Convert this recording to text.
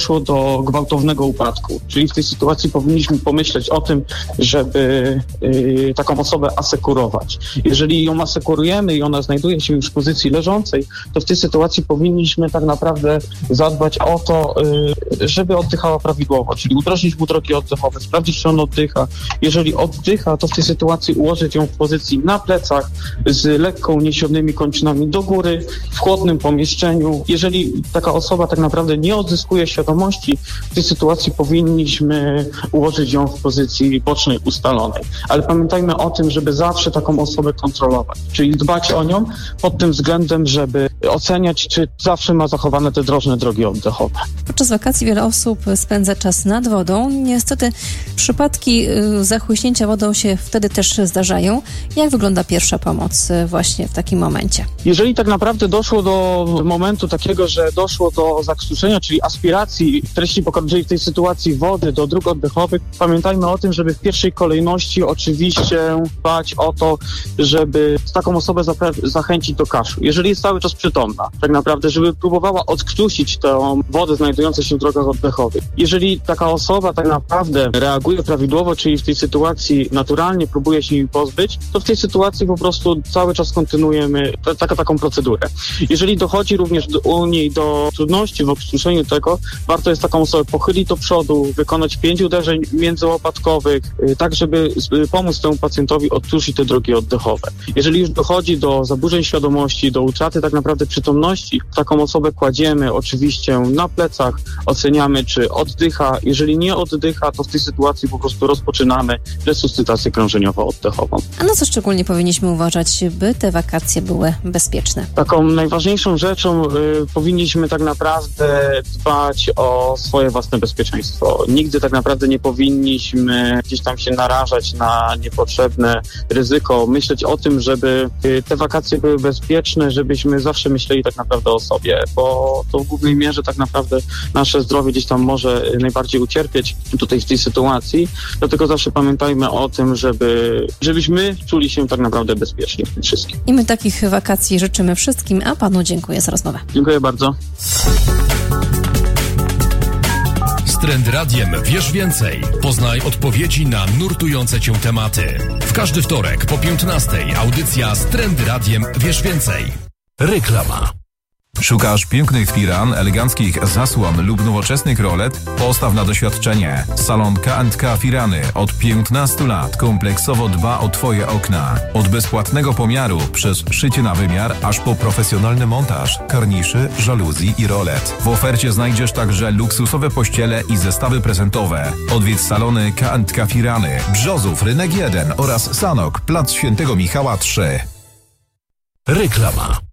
doszło do gwałtownego upadku. Czyli w tej sytuacji powinniśmy pomyśleć o tym, żeby taką osobę asekurować. Jeżeli ją asekurujemy i ona znajduje się już w pozycji leżącej, to w tej sytuacji powinniśmy tak naprawdę zadbać o to, żeby oddychała prawidłowo, czyli udrożnić mu drogi oddechowe, sprawdzić, czy on oddycha. Jeżeli oddycha, to w tej sytuacji ułożyć ją w pozycji na plecach z lekko uniesionymi kończynami do góry, w chłodnym pomieszczeniu. Jeżeli taka osoba tak naprawdę nie odzyskuje świadomości, w tej sytuacji powinniśmy ułożyć ją w pozycji bocznej ustalonej. Ale pamiętajmy o tym, żeby zawsze taką osobę kontrolować, czyli dbać o nią pod tym względem, żeby oceniać, czy zawsze ma zachowane te drożne drogi oddechowe. Podczas wakacji wiele osób spędza czas nad wodą. Niestety przypadki zachłyśnięcia wodą się wtedy też zdarzają. Jak wygląda pierwsza pomoc właśnie w takim momencie? Jeżeli tak naprawdę doszło do momentu takiego, że doszło do zakrztuszenia, czyli aspiracji treści pokarmowej w tej sytuacji wody do dróg oddechowych, pamiętajmy o tym, żeby w pierwszej kolejności oczywiście dbać o to, żeby taką osobę zachęcić do kaszlu. Jeżeli jest cały czas przytomna, tak naprawdę, żeby próbowała odkrztusić tę wodę znajdującą się w drogach oddechowych. Jeżeli taka osoba tak naprawdę reaguje prawidłowo, czyli w tej sytuacji naturalnie próbuje się jej pozbyć, to w tej sytuacji po prostu cały czas kontynuujemy taką procedurę. Jeżeli dochodzi również u niej do trudności w odkrztuszeniu tego, warto jest taką osobę pochylić do przodu, wykonać 5 uderzeń międzyłopatkowych, tak żeby pomóc temu pacjentowi odkrztusić te drogi oddechowe. Jeżeli już dochodzi do zaburzeń świadomości, do utraty tak naprawdę przytomności, taką osobę kładziemy oczywiście na plecach, oceniamy, czy oddycha. Jeżeli nie oddycha, to w tej sytuacji po prostu rozpoczynamy resuscytację krążeniowo-oddechową. A na co szczególnie powinniśmy uważać, by te wakacje były bezpieczne? Taką najważniejszą rzeczą powinniśmy tak naprawdę dbać o swoje własne bezpieczeństwo. Nigdy tak naprawdę nie powinniśmy gdzieś tam się narażać na niepotrzebne ryzyko. Myśleć o tym, żeby te wakacje były bezpieczne, żebyśmy zawsze myśleli tak naprawdę o sobie, bo to w głównej mierze tak naprawdę nasze zdrowie gdzieś tam może najbardziej ucierpieć tutaj w tej sytuacji. Dlatego zawsze pamiętajmy o tym, żebyśmy czuli się tak naprawdę bezpiecznie w tym wszystkim. I my takich wakacji życzymy wszystkim, a panu dziękuję za rozmowę. Dziękuję bardzo. Z Trend Radiem wiesz więcej. Poznaj odpowiedzi na nurtujące cię tematy. W każdy wtorek po 15:00 audycja z Trend Radiem wiesz więcej. Reklama. Szukasz pięknych firan, eleganckich zasłon lub nowoczesnych rolet? Postaw na doświadczenie. Salon K&K Firany od 15 lat kompleksowo dba o Twoje okna. Od bezpłatnego pomiaru przez szycie na wymiar, aż po profesjonalny montaż, karniszy, żaluzji i rolet. W ofercie znajdziesz także luksusowe pościele i zestawy prezentowe. Odwiedź salony K&K Firany, Brzozów, Rynek 1 oraz Sanok, Plac Świętego Michała 3. Reklama.